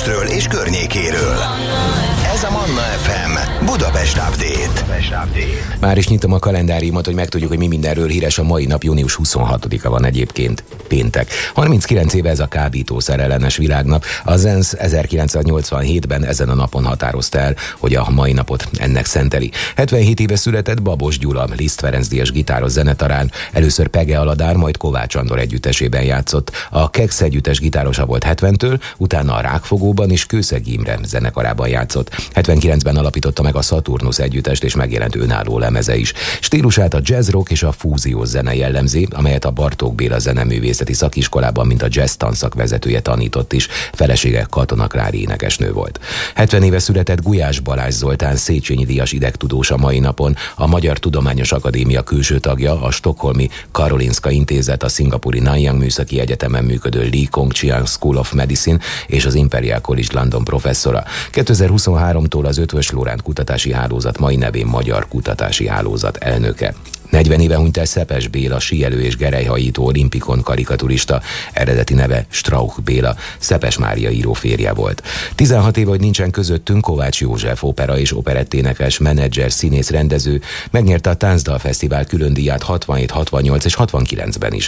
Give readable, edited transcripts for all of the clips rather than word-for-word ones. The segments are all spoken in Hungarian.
Budapestről és környékéről. Ez a Manna FM Budapest Update. Már is nyitom a kalendáriumot, hogy megtudjuk, hogy mi mindenről híres. A mai nap június 26-a van egyébként, péntek. 39 éve ez a kábítószer ellenes világnap. Az ENSZ 1987-ben ezen a napon határozta el, hogy a mai napot ennek szenteli. 77 éve született Babos Gyula, Liszt Ferenc díjas gitáros zenetarán. Először Pege Aladár, majd Kovács Andor együttesében játszott. A Kex együttes gitárosa volt 70-től, utána a Rákfogóban és Kőszeg Imre zenekarában játszott. 79-ben alapította meg a Saturnus együttest, és megjelent önálló lemeze is. Stílusát a jazz rock és a fúziós zene jellemzi, amelyet a Bartók Béla zeneművészeti szakiskolában, mint a jazz tanszak vezetője tanított is. Felesége Katona Klári énekesnő volt. 70 éve született Gulyás Balázs Zoltán, Széchenyi díjas idegtudós a mai napon, a Magyar Tudományos Akadémia külső tagja, a stockholmi Karolinska Intézet, a szingapúri Nanyang Műszaki Egyetemen működő Lee Kong Chiang School of Medicine és az Imperial College London professzora. 2023-tól az Eötvös Loránd Kutatási Hálózat, mai nevén Magyar Kutatási Hálózat elnöke. 40 éve hunyt el Szepes Béla, síelő és gerelyhajító, olimpikon karikaturista, eredeti neve Strauch Béla, Szepes Mária író férje volt. 16 éve, hogy nincsen közöttünk, Kovács József opera és operetténekes, menedzser, színész, rendező, megnyerte a Táncdal Fesztivál külön díját 67, 68 és 69-ben is.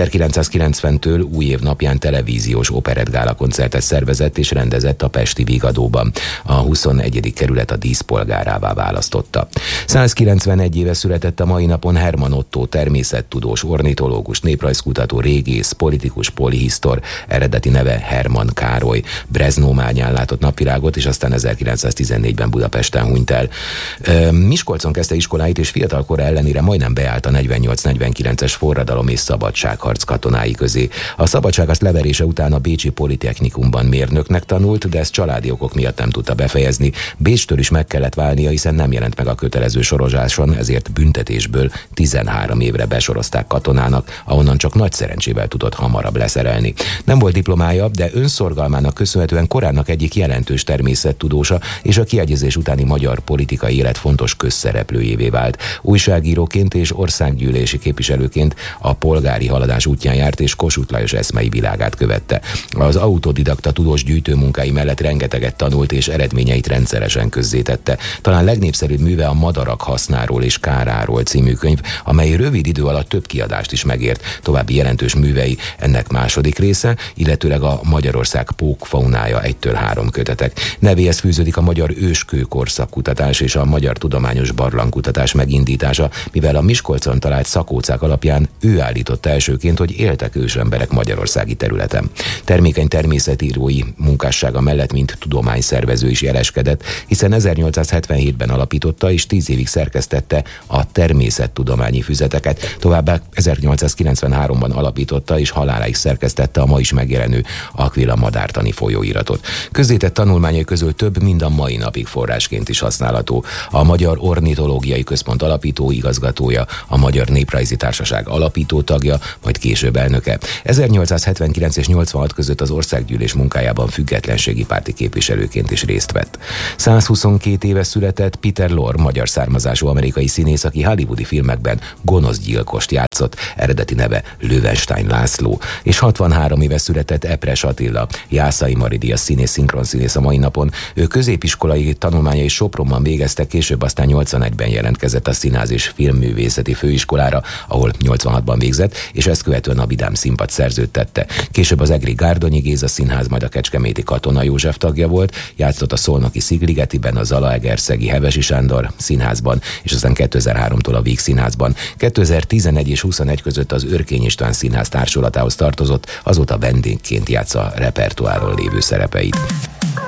1990-től új év napján televíziós operettgála koncertet szervezett és rendezett a pesti Vigadóban. A 21. kerület a díszpolgárává választotta. 191 éve született a mai napon Hermann Otto, természettudós, ornitológus, néprajzkutató, régész, politikus, polihisztor, eredeti neve Hermann Károly. Breznómányán látott napvilágot, és aztán 1914-ben Budapesten hunyt el. Miskolcon kezdte iskoláit, és fiatalkora ellenére majdnem beállt a 48-49-es forradalom és szabadságharc katonái közé. A szabadságharc leverése után a Bécsi Politechnikumban mérnöknek tanult, de ezt családi okok miatt nem tudta befejezni. Bécstől is meg kellett válnia, hiszen nem jelent meg a kötelező sorozáson, ezért büntetésből 13 évre besorozták katonának, ahonnan csak nagy szerencsével tudott hamarabb leszerelni. Nem volt diplomája, de önszorgalmának köszönhetően korának egyik jelentős természettudósa, és a kiegyezés utáni magyar politikai élet fontos közszereplőjévé vált. Újságíróként és országgyűlési képviselőként a polgári haladás útján járt, és Kossuth Lajos eszmei világát követte. Az autodidakta tudós gyűjtőmunkái mellett rengeteget tanult, és eredményeit rendszeresen közzétette. Talán legnépszerűbb műve a Madarak hasznáról és káráról című könyv, amely rövid idő alatt több kiadást is megért. További jelentős művei ennek második része, illetőleg a Magyarország pókfaunája 1-3 kötetek. Nevéhez fűződik a magyar őskőkorszakkutatás és a magyar tudományos barlangkutatás megindítása, mivel a Miskolcon talált szakócák alapján ő állította elsőként, hogy éltek ősemberek magyarországi területen. Termékeny természetírói munkássága mellett, mint tudományszervező is jeleskedett, hiszen 1877-ben alapította és 10 évig szerkesztette a természettudományi füzeteket, továbbá 1893-ban alapította és haláláig szerkesztette a ma is megjelenő Aquila madártani folyóiratot. Közzétett tanulmányai közül több mind a mai napig forrásként is használható. A Magyar Ornitológiai Központ alapító igazgatója, a Magyar Néprajzi Társaság alapító tagja, majd később elnöke. 1879 és 86 között az országgyűlés munkájában függetlenségi párti képviselőként is részt vett. 122 éve született Peter Lorre, magyar származású amerikai színész, aki hollywoodi filmekben gonosz gyilkost játszott, eredeti neve Löwenstein László, és 63 éve született Epres Attila, Jászai Mari díjas színész, szinkronszínész a mai napon. Ő középiskolai tanulmányai Sopronban végezte, később aztán 81-ben jelentkezett a Színház és Filmművészeti Főiskolára, ahol 86-ban végzett, és ezt követően a Vidám Színpad szerződtette. Később az egri Gárdonyi Géza Színház, majd a kecskeméti Katona József tagja volt, játszott a szolnoki Szigligetiben, a Zalaegerszegi Hevesi Sándor Színházban, és aztán 2003-tól a Víg Színházban. 2011 és 21 között az Örkény István Színház társulatához tartozott, azóta vendégként játsza repertoáron lévő szerepeit.